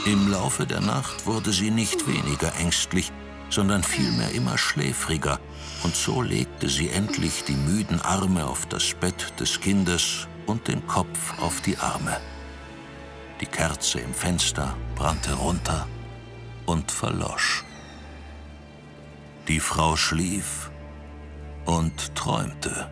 Im Laufe der Nacht wurde sie nicht weniger ängstlich, sondern vielmehr immer schläfriger, und so legte sie endlich die müden Arme auf das Bett des Kindes und den Kopf auf die Arme. Die Kerze im Fenster brannte runter und verlosch. Die Frau schlief und träumte.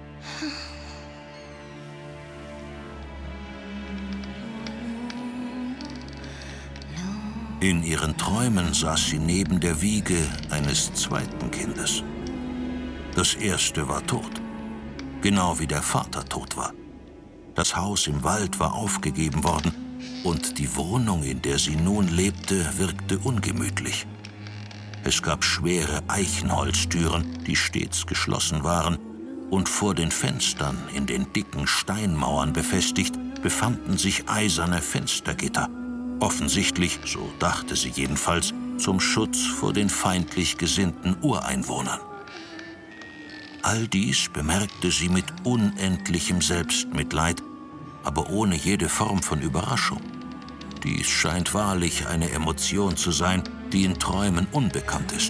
In ihren Träumen saß sie neben der Wiege eines zweiten Kindes. Das erste war tot, genau wie der Vater tot war. Das Haus im Wald war aufgegeben worden und die Wohnung, in der sie nun lebte, wirkte ungemütlich. Es gab schwere Eichenholztüren, die stets geschlossen waren, und vor den Fenstern, in den dicken Steinmauern befestigt, befanden sich eiserne Fenstergitter. Offensichtlich, so dachte sie jedenfalls, zum Schutz vor den feindlich gesinnten Ureinwohnern. All dies bemerkte sie mit unendlichem Selbstmitleid, aber ohne jede Form von Überraschung. Dies scheint wahrlich eine Emotion zu sein, die in Träumen unbekannt ist.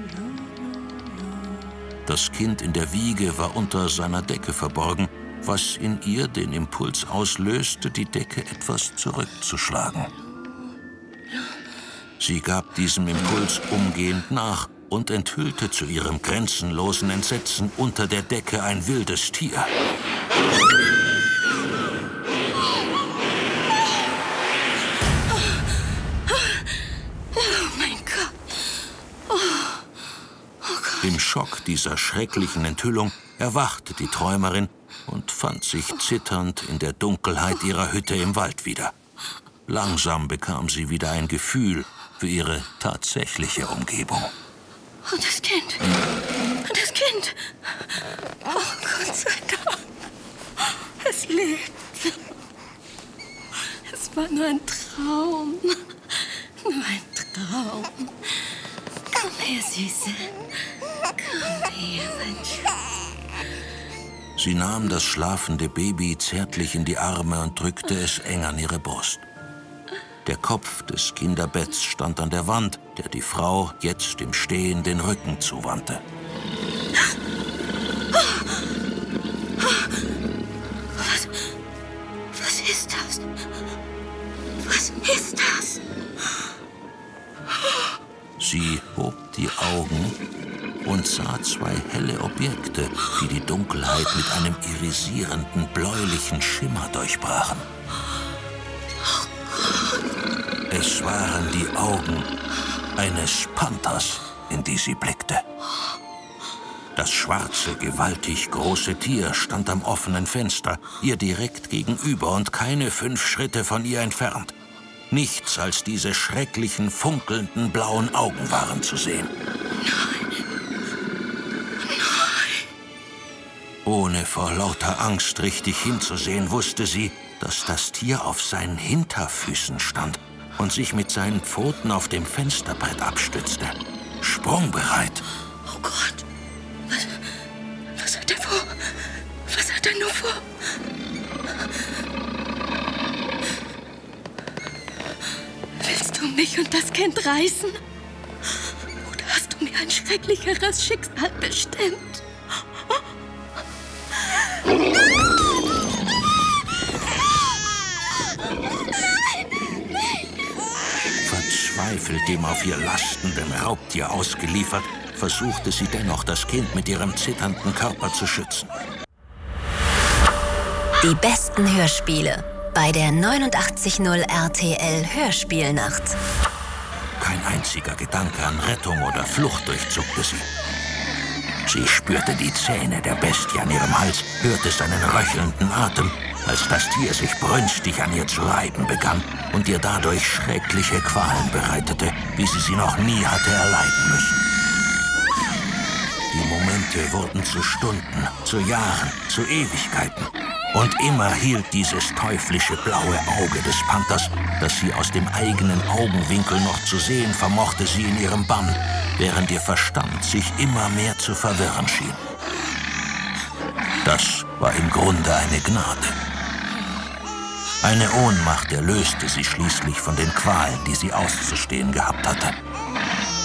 Das Kind in der Wiege war unter seiner Decke verborgen, was in ihr den Impuls auslöste, die Decke etwas zurückzuschlagen. Sie gab diesem Impuls umgehend nach und enthüllte zu ihrem grenzenlosen Entsetzen unter der Decke ein wildes Tier. Im Schock dieser schrecklichen Enthüllung erwachte die Träumerin und fand sich zitternd in der Dunkelheit ihrer Hütte im Wald wieder. Langsam bekam sie wieder ein Gefühl für ihre tatsächliche Umgebung. Und das Kind. Und das Kind. Oh, Gott sei Dank. Es lebt. Es war nur ein Traum. Nur ein Traum. Komm her, Süße. Komm her, mein Schatz. Sie nahm das schlafende Baby zärtlich in die Arme und drückte es eng an ihre Brust. Der Kopf des Kinderbetts stand an der Wand, der die Frau jetzt im Stehen den Rücken zuwandte. Was ist das? Was ist das? Sie hob die Augen und sah zwei helle Objekte, die die Dunkelheit mit einem irisierenden, bläulichen Schimmer durchbrachen. Es waren die Augen eines Panthers, in die sie blickte. Das schwarze, gewaltig große Tier stand am offenen Fenster, ihr direkt gegenüber und keine 5 Schritte von ihr entfernt. Nichts als diese schrecklichen, funkelnden, blauen Augen waren zu sehen. Ohne vor lauter Angst richtig hinzusehen, wusste sie, dass das Tier auf seinen Hinterfüßen stand und sich mit seinen Pfoten auf dem Fensterbrett abstützte. Sprungbereit. Oh Gott. Was hat er vor? Was hat er nur vor? Willst du mich und das Kind reißen? Oder hast du mir ein schrecklicheres Schicksal bestimmt? Verzweifelt dem auf ihr lastenden Raubtier ausgeliefert, versuchte sie dennoch, das Kind mit ihrem zitternden Körper zu schützen. Die besten Hörspiele bei der 89.0 RTL Hörspielnacht. Kein einziger Gedanke an Rettung oder Flucht durchzuckte sie. Sie spürte die Zähne der Bestie an ihrem Hals, hörte seinen röchelnden Atem, als das Tier sich brünstig an ihr zu reiben begann und ihr dadurch schreckliche Qualen bereitete, wie sie noch nie hatte erleiden müssen. Die Momente wurden zu Stunden, zu Jahren, zu Ewigkeiten. Und immer hielt dieses teuflische blaue Auge des Panthers, das sie aus dem eigenen Augenwinkel noch zu sehen vermochte, sie in ihrem Bann, während ihr Verstand sich immer mehr zu verwirren schien. Das war im Grunde eine Gnade. Eine Ohnmacht erlöste sie schließlich von den Qualen, die sie auszustehen gehabt hatte.